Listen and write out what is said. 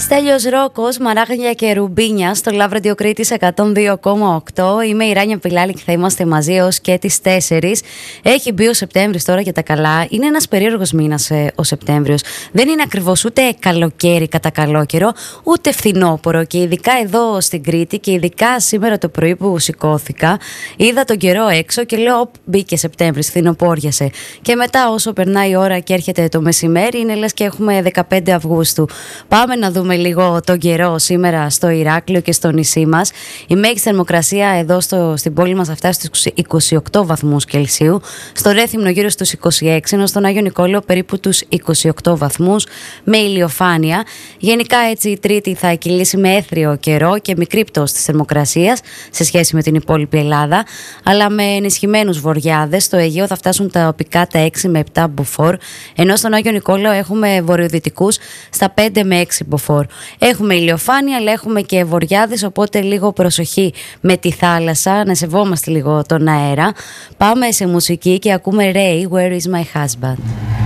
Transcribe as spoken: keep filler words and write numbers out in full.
Στέλιος Ρόκος, Μαράγνια και Ρουμπίνια στο Love Radio Κρήτης εκατόν δύο κόμμα οκτώ. Είμαι η Ράνια Πιλάλη και θα είμαστε μαζί ως και τις τέσσερις. Έχει μπει ο Σεπτέμβρης τώρα για τα καλά. Είναι ένας περίεργος μήνας ε, ο Σεπτέμβριος. Δεν είναι ακριβώς ούτε καλοκαίρι κατά καλό καιρό, ούτε φθινόπωρο. Και ειδικά εδώ στην Κρήτη και ειδικά σήμερα το πρωί που σηκώθηκα, είδα τον καιρό έξω και λέω: μπήκε Σεπτέμβρης, φθινοπόριασε. Και μετά, όσο περνάει η ώρα και έρχεται το μεσημέρι, είναι λες και έχουμε δεκαπέντε Αυγούστου. Πάμε να δούμε λίγο τον καιρό σήμερα στο Ηράκλειο και στο νησί μας. Η μέγιστη θερμοκρασία εδώ στο, στην πόλη μας θα φτάσει στους είκοσι οκτώ βαθμούς Κελσίου, στο Ρέθυμνο γύρω στους είκοσι έξι, ενώ στον Άγιο Νικόλαο περίπου τους είκοσι οκτώ βαθμούς με ηλιοφάνεια. Γενικά έτσι η Τρίτη θα κυλήσει με έθριο καιρό και μικρή πτώση της θερμοκρασίας σε σχέση με την υπόλοιπη Ελλάδα, αλλά με ενισχυμένους βοριάδες. Στο Αιγαίο θα φτάσουν τα οπικά τα έξι με επτά μποφόρ, ενώ στον Άγιο Νικόλαο έχουμε βορειοδυτικούς στα πέντε με έξι μποφόρ. Έχουμε ηλιοφάνεια, αλλά έχουμε και βοριάδες, οπότε λίγο προσοχή με τη θάλασσα, να σεβόμαστε λίγο τον αέρα. Πάμε σε μουσική και ακούμε Ray, Where is my husband?